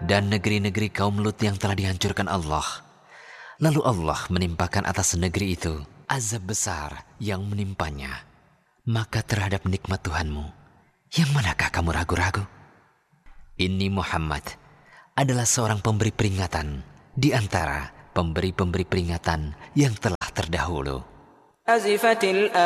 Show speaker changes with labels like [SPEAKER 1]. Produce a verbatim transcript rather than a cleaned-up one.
[SPEAKER 1] dan negeri-negeri kaum Lut yang telah dihancurkan Allah. Lalu Allah menimpakan atas negeri itu azab besar yang menimpanya. Maka terhadap nikmat Tuhanmu, yang manakah kamu ragu-ragu? Ini Muhammad adalah seorang pemberi peringatan di antara pemberi-pemberi peringatan yang telah terdahulu.